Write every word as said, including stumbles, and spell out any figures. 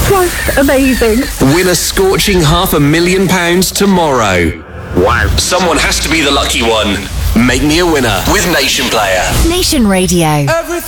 Quite amazing. Win a scorching half a million pounds tomorrow. Wow. Someone has to be the lucky one. Make me a winner with Nation Player. Nation Radio. Everything